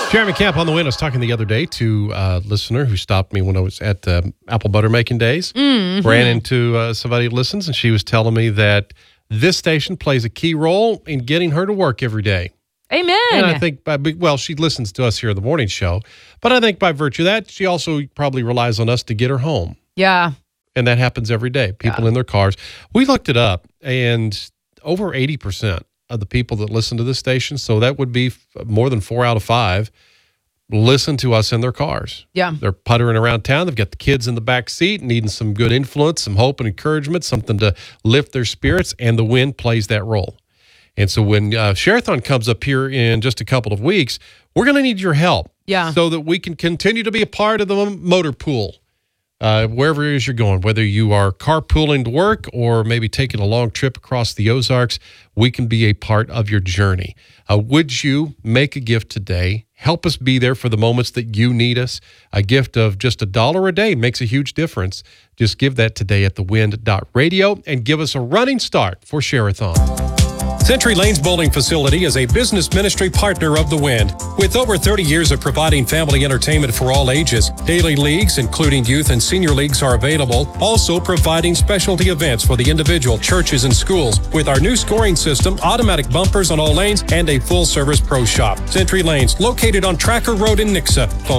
Jeremy Camp on the Win. I was talking the other day to a listener who stopped me when I was at apple butter making days. Mm-hmm. Ran into somebody who listens, and she was telling me that this station plays a key role in getting her to work every day. Amen. And I think, she listens to us here at the morning show, but I think by virtue of that, she also probably relies on us to get her home. Yeah. And that happens every day. People in their cars. We looked it up, and over 80% of the people that listen to this station, so that would be more than 4 out of 5, listen to us in their cars. Yeah. They're puttering around town. They've got the kids in the back seat, needing some good influence, some hope and encouragement, something to lift their spirits, and the Win plays that role. And so when Share-a-thon comes up here in just a couple of weeks, we're going to need your help so that we can continue to be a part of the motor pool. Wherever it is you're going, whether you are carpooling to work or maybe taking a long trip across the Ozarks, we can be a part of your journey. Would you make a gift today? Help us be there for the moments that you need us. A gift of just $1 a day makes a huge difference. Just give that today at thewind.radio and give us a running start for Share-a-thon. Century Lanes Bowling Facility is a business ministry partner of The Wind. With over 30 years of providing family entertainment for all ages, daily leagues, including youth and senior leagues, are available. Also providing specialty events for the individual, churches, and schools with our new scoring system, automatic bumpers on all lanes, and a full-service pro shop. Century Lanes, located on Tracker Road in Nixa. Phone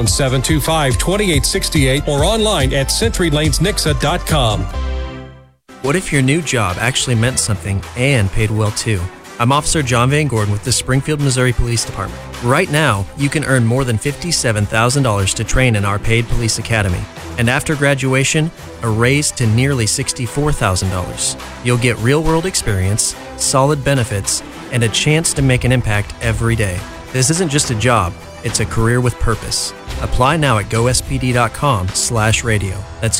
725-2868 or online at centurylainesnixa.com. What if your new job actually meant something and paid well too? I'm Officer John Van Gordon with the Springfield, Missouri Police Department. Right now, you can earn more than $57,000 to train in our paid police academy. And after graduation, a raise to nearly $64,000. You'll get real-world experience, solid benefits, and a chance to make an impact every day. This isn't just a job, it's a career with purpose. Apply now at gospd.com/radio. That's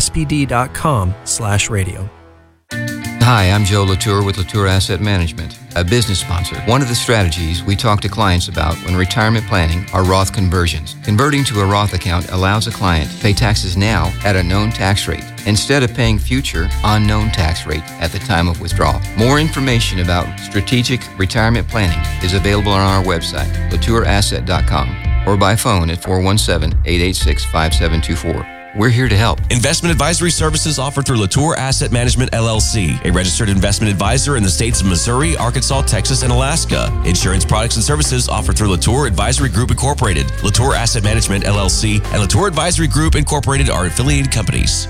gospd.com/radio. Hi, I'm Joe Latour with Latour Asset Management, a business sponsor. One of the strategies we talk to clients about when retirement planning are Roth conversions. Converting to a Roth account allows a client to pay taxes now at a known tax rate instead of paying future unknown tax rate at the time of withdrawal. More information about strategic retirement planning is available on our website, latourasset.com, or by phone at 417-886-5724. We're here to help. Investment advisory services offered through Latour Asset Management, LLC, a registered investment advisor in the states of Missouri, Arkansas, Texas, and Alaska. Insurance products and services offered through Latour Advisory Group, Incorporated. Latour Asset Management, LLC, and Latour Advisory Group, Incorporated are affiliated companies.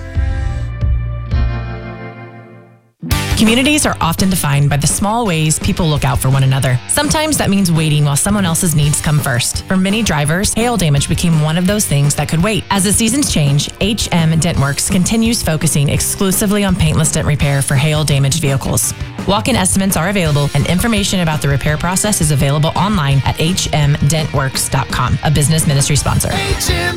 Communities are often defined by the small ways people look out for one another. Sometimes that means waiting while someone else's needs come first. For many drivers, hail damage became one of those things that could wait. As the seasons change, HM Dentworks continues focusing exclusively on paintless dent repair for hail-damaged vehicles. Walk-in estimates are available, and information about the repair process is available online at hmdentworks.com, a business ministry sponsor.